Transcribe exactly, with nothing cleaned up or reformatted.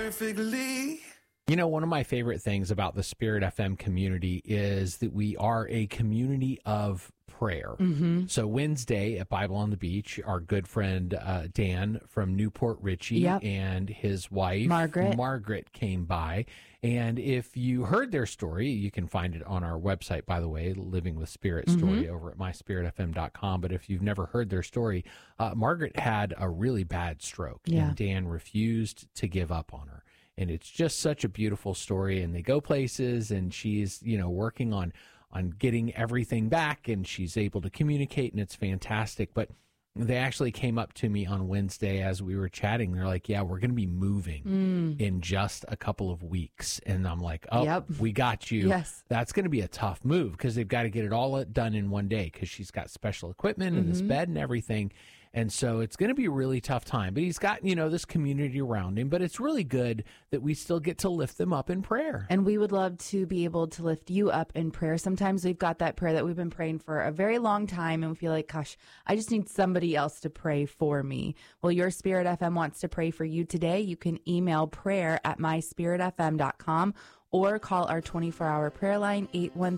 perfectly. You know, one of my favorite things about the Spirit F M community is that we are a community of prayer. Mm-hmm. So Wednesday at Bible on the Beach, our good friend uh, Dan from Newport Richie Yep. and his wife Margaret. Margaret came by. And if you heard their story, you can find it on our website, by the way, Living with Spirit story Mm-hmm. over at my spirit f m dot com. But if you've never heard their story, uh, Margaret had a really bad stroke, Yeah. and Dan refused to give up on her. And it's just such a beautiful story, and they go places, and she's, you know, working on on getting everything back, and she's able to communicate, and it's fantastic. But they actually came up to me on Wednesday as we were chatting. They're like, yeah, we're going to be moving Mm. in just a couple of weeks. And I'm like, oh, Yep. we got you. Yes. That's going to be a tough move because they've got to get it all done in one day because she's got special equipment and this Mhm. bed and everything. And so it's going to be a really tough time. But he's got, you know, this community around him. But it's really good that we still get to lift them up in prayer. And we would love to be able to lift you up in prayer. Sometimes we've got that prayer that we've been praying for a very long time, and we feel like, gosh, I just need somebody else to pray for me. Well, your Spirit F M wants to pray for you today. You can email prayer at my spirit f m dot com or call our twenty-four hour prayer line, eight one